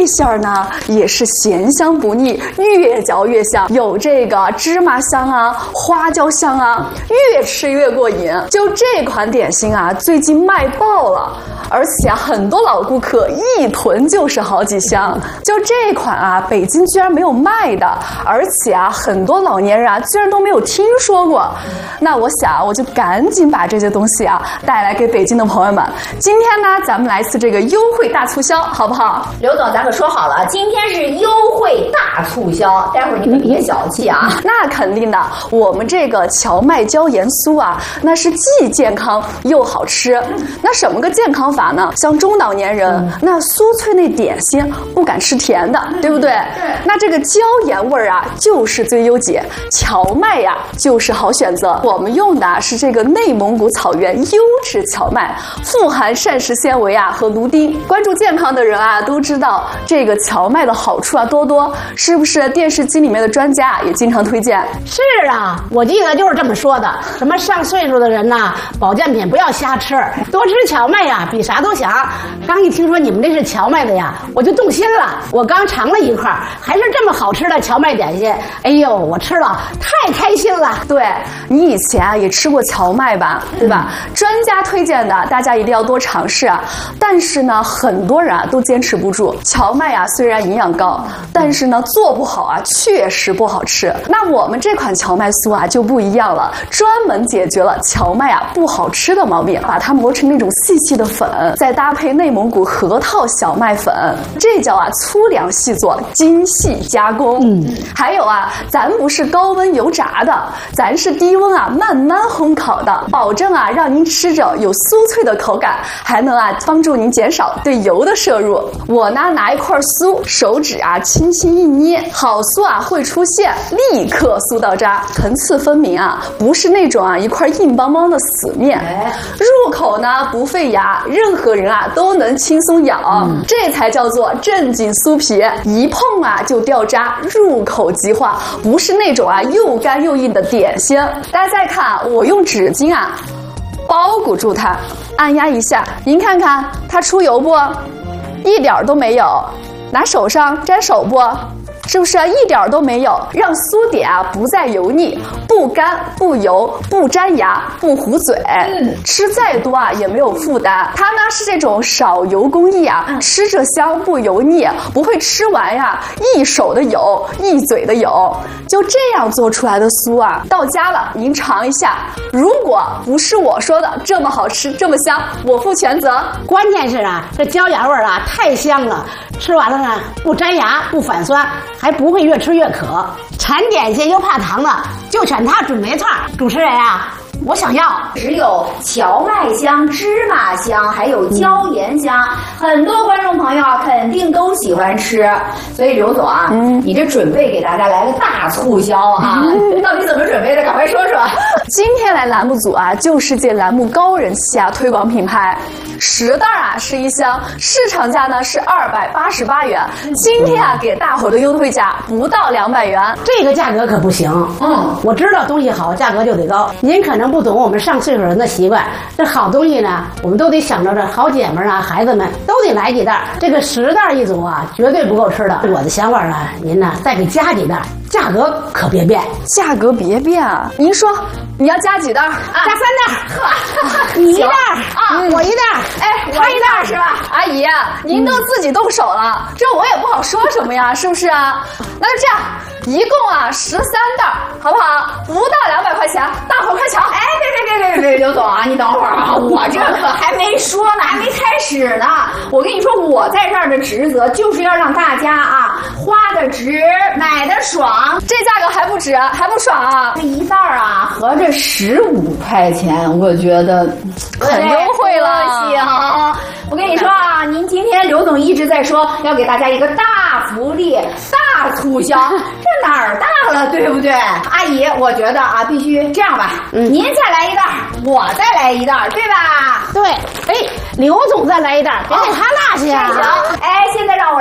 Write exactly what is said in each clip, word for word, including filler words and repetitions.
馅呢也是咸香不腻，越嚼越香，有这个芝麻香啊、花椒香啊，越吃越过瘾。就这款点心啊，最近卖爆了，而且啊，很多老顾客一囤就是好几箱。就这款啊，北京居然没有卖的，而且啊，很多老年人啊，居然都没有听说过。那我想，我就赶紧把这些东西啊带来给北京的朋友们。今天呢，咱们来次这个优惠大促销，好不好？ 刘总，咱可说好了，今天是优惠大促销，待会儿你可别小气啊。 那肯定的，我们这个荞麦椒盐酥啊，那是既健康又好吃。那什么个健康法呢？像中老年人，嗯、那酥脆那点心不敢吃甜的，对不对？对。那这个椒盐味儿啊，就是最优解。荞麦呀、啊，就是好选择。我们用的是这个内蒙古草原优质荞麦，富含膳食纤维啊和芦丁。关注健康的人啊，都知道这个荞麦的好处啊多多，是不是？电视机里面的专家也经常推荐。 是啊，我记得就是这么说的。什么上岁数的人呐、啊，保健品不要瞎吃，多吃荞麦呀、啊，比啥都强。刚一听说你们这是荞麦的呀，我就动心了。我刚尝了一块，还是这么好吃的荞麦点心。哎呦，我吃了太开心了。 对，你以前啊也吃过荞麦吧，对吧？嗯、专家推荐的，大家一定要多尝试啊。但是呢，很多人啊都坚持不住。荞麦啊虽然营养高，但是呢做不好啊确实不好吃。那我们这款荞麦酥啊就不一样了，专门解决了荞麦啊不好吃的毛病，把它磨成那种细细的粉，再搭配内蒙古核桃小麦粉，这叫啊粗粮细做，精细加工。嗯，还有啊，咱不是高温油炸的，咱是低温啊慢慢烘烤的，保证啊让您吃着有酥脆的口感，还能啊帮助您减少对油的摄入。我呢拿一块酥，手指啊轻轻一捏，好酥啊会出现，立刻酥到渣，层次分明啊，不是那种啊一块硬邦邦的死面。入口呢不费牙，任何人啊都能轻松咬，嗯、这才叫做正经酥皮，一碰啊就掉渣，入口即化，不是那种啊又干又硬的点心。大家再看，我用纸巾啊包裹住它，按压一下，您看看它出油不？一点都没有。拿手上沾手不？是不是一点都没有？让酥点啊不再油腻，不干不油，不粘牙，不糊嘴，嗯、吃再多啊也没有负担。它呢是这种少油工艺啊，嗯、吃着香不油腻，不会吃完呀一手的油一嘴的油。就这样做出来的酥啊，到家了您尝一下，如果不是我说的这么好吃这么香，我负全责。 关键是啊，这椒盐味儿啊太香了，吃完了呢不粘牙不反酸，还不会越吃越渴。馋点心又怕糖的，就选它准没错。主持人啊，我想要只有荞麦香、芝麻香，还有椒盐香，嗯、很多观众朋友啊肯定都喜欢吃。所以刘总啊，嗯、你这准备给大家来个大促销啊，嗯、到底怎么准备的？赶快说说。 今天来栏目组啊，就是借栏目高人气啊推广品牌。十袋啊是一箱，市场价呢是二百八十八元，今天啊给大伙的优惠价不到两百元， 这个价格可不行。嗯，我知道东西好，价格就得高。您可能不懂我们上岁数人的习惯，这好东西呢，我们都得想着这好姐们啊、孩子们都得来几袋。这个十袋一组啊，绝对不够吃的。我的想法啊，您呢再给加几袋，价格可别变， 价格别变啊！您说你要加几袋？啊、 加三袋。呵，你一袋啊，我一袋。 哎，他一袋是吧？阿姨，您都自己动手了，这我也不好说什么呀，是不是啊？那就这样，一共啊十三袋，好不好？不到两百块钱，大伙快抢！ 哎，别别别别别，刘总啊，你等会儿啊，我这可还没说呢，还没开始呢。我跟你说，我在这儿的职责就是要让大家啊花的值，买的爽。 这价格还不值，还不爽啊！ 这一袋啊，合着十五块钱，我觉得很优惠了。 行，我跟你说啊，您今天刘总一直在说要给大家一个大福利、大促销，这哪儿大了，对不对？阿姨，我觉得啊，必须这样吧，嗯、您再来一袋，我再来一袋，对吧？ 对，哎，刘总再来一袋，别给他落下。 行，哎，现在让我来数一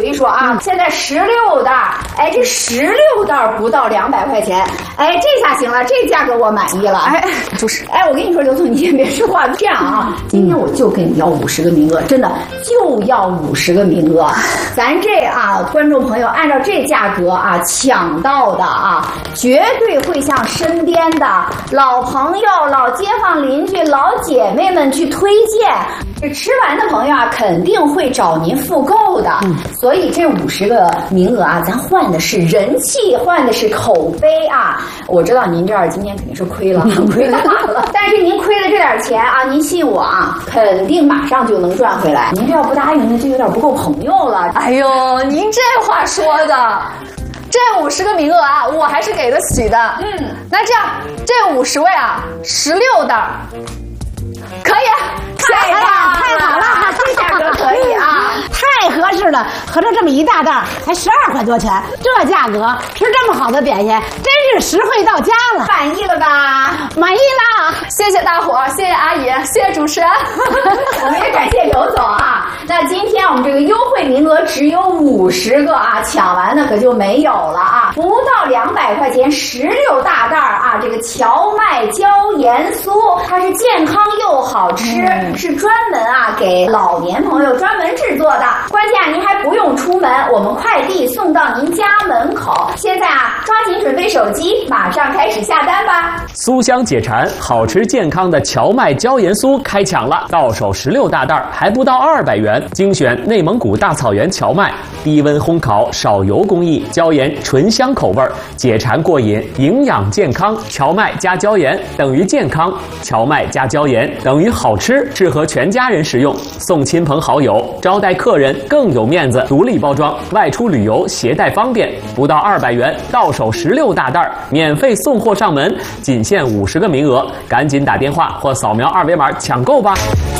一说啊，现在十六袋，哎，这十六袋不到两百块钱，哎，这下行了，这价格我满意了。 哎，就是， 哎，我跟你说，刘总，你先别说话，这样啊，今天我就跟你要五十个名额，真的就要五十个名额。咱这啊，观众朋友按照这价格啊抢到的啊，绝对会向身边的老朋友、老街坊邻居、老姐妹们去推荐。这吃完的朋友啊，肯定会找您复购的。嗯，所以这五十个名额啊，咱换的是人气，换的是口碑啊。我知道您这儿今天肯定是亏了，亏大了。但是您亏了这点钱啊，您信我啊，肯定马上就能赚回来。您这要不答应，那就有点不够朋友了。 哎呦，您这话说的。这五十个名额啊，我还是给得起的。嗯，那这样，这五十位啊，十六袋，可以。 太棒，太好了， 这价格可以啊， 太合适了。合着这么一大袋才十二块多钱，这价格吃这么好的点心，真是实惠到家了。 满意了吧？ 满意了， 谢谢大伙儿，谢谢阿姨，谢谢主持人， 我们也感谢刘总啊。那今天我们这个优惠名额只有五十个啊，抢完的可就没有了啊，不到两百块钱，十六大袋啊，这个荞麦椒盐酥，它是健康又好吃。嗯，是专门啊给老年朋友专门制作的，关键啊您还不用出门，我们快递送到您家门口。现在啊抓紧准备手机，马上开始下单吧。 酥香解馋，好吃健康的荞麦椒盐酥开抢了，到手十六大袋，还不到二百元，精选内蒙古大草原荞麦，低温烘烤，少油工艺，椒盐醇香口味，解馋过瘾，营养健康。荞麦加椒盐等于健康，荞麦加椒盐等于好吃。适合全家人食用，送亲朋好友，招待客人更有面子。独立包装，外出旅游携带方便，不到二百元，到手十六大袋，免费送货上门，仅限五十个名额，赶紧打电话或扫描二维码抢购吧。